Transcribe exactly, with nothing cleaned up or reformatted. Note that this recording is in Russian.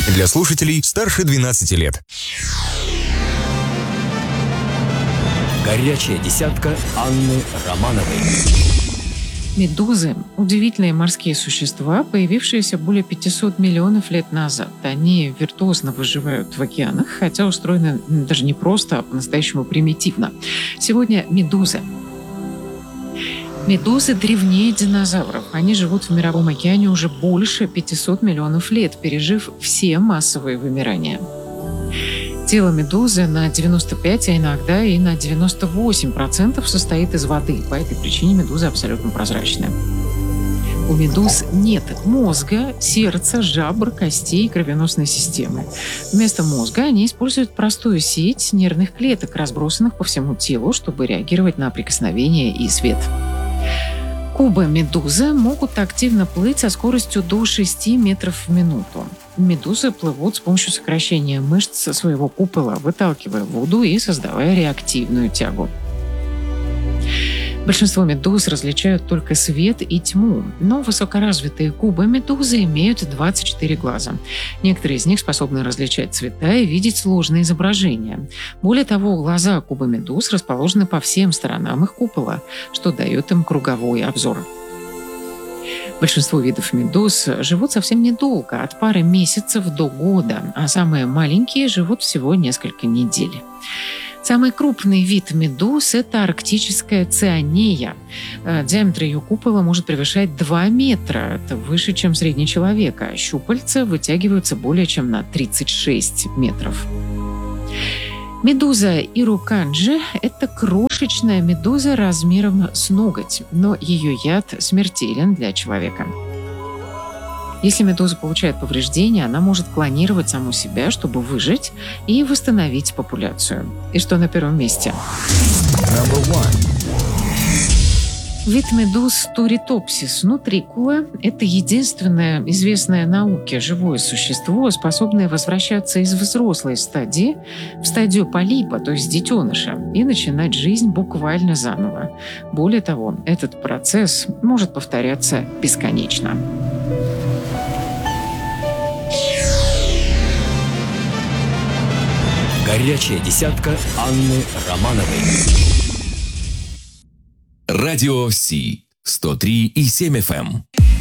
Для слушателей старше двенадцати лет. Горячая десятка Анны Романовой. Медузы – удивительные морские существа, появившиеся более пятисот миллионов лет назад. Они виртуозно выживают в океанах, хотя устроены даже не просто, а по-настоящему примитивно. Сегодня медузы. Медузы древнее динозавров. Они живут в Мировом океане уже больше пятисот миллионов лет, пережив все массовые вымирания. Тело медузы на девяносто пять, а иногда и на девяносто восемь процентов состоит из воды. По этой причине медуза абсолютно прозрачная. У медуз нет мозга, сердца, жабр, костей и кровеносной системы. Вместо мозга они используют простую сеть нервных клеток, разбросанных по всему телу, чтобы реагировать на прикосновение и свет. Кубы-медузы могут активно плыть со скоростью до шести метров в минуту. Медузы плывут с помощью сокращения мышц своего купола, выталкивая воду и создавая реактивную тягу. Большинство медуз различают только свет и тьму, но высокоразвитые кубы-медузы имеют двадцать четыре глаза. Некоторые из них способны различать цвета и видеть сложные изображения. Более того, глаза кубы-медуз расположены по всем сторонам их купола, что дает им круговой обзор. Большинство видов медуз живут совсем недолго, от пары месяцев до года, а самые маленькие живут всего несколько недель. Самый крупный вид медуз – это арктическая цианея. Диаметр ее купола может превышать два метра. Это выше, чем средний человек, а щупальца вытягиваются более чем на тридцать шесть метров. Медуза ируканджи – это крошечная медуза размером с ноготь, но ее яд смертелен для человека. Если медуза получает повреждения, она может клонировать саму себя, чтобы выжить и восстановить популяцию. И что на первом месте? Вид медуз Туритопсис нутрикула – это единственное известное науке живое существо, способное возвращаться из взрослой стадии в стадию полипа, то есть детеныша, и начинать жизнь буквально заново. Более того, этот процесс может повторяться бесконечно. Горячая десятка Анны Романовой. Радио Си сто три и семь эф эм.